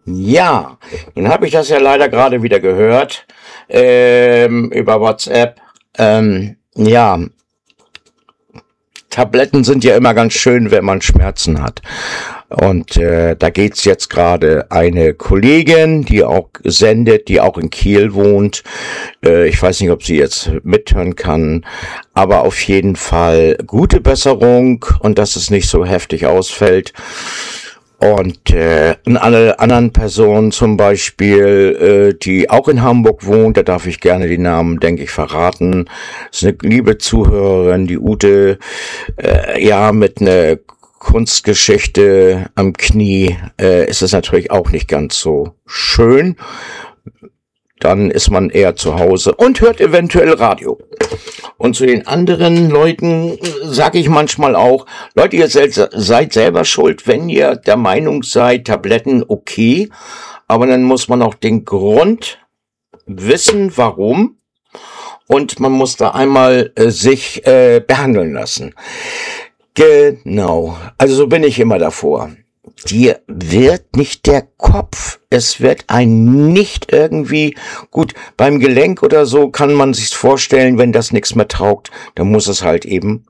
Ja, nun habe ich das ja leider gerade wieder gehört, über WhatsApp. Ja, Tabletten sind ja immer ganz schön, wenn man Schmerzen hat. Und da geht's jetzt gerade eine Kollegin, die auch sendet, die auch in Kiel wohnt. Ich weiß nicht, ob sie jetzt mithören kann, aber auf jeden Fall gute Besserung und dass es nicht so heftig ausfällt. Und alle anderen Personen zum Beispiel, die auch in Hamburg wohnt, da darf ich gerne die Namen, denke ich, verraten. Das ist eine liebe Zuhörerin, die Ute, ja, mit einer Kunstgeschichte am Knie ist es natürlich auch nicht ganz so schön. Dann ist man eher zu Hause und hört eventuell Radio. Und zu den anderen Leuten sage ich manchmal auch, Leute, ihr seid selber schuld, wenn ihr der Meinung seid, Tabletten okay, aber dann muss man auch den Grund wissen, warum, und man muss da einmal sich behandeln lassen. Genau, also so bin ich immer davor. Dir wird nicht der Kopf, es wird ein nicht irgendwie, gut, beim Gelenk oder so kann man sich's vorstellen, wenn das nichts mehr taugt, dann muss es halt eben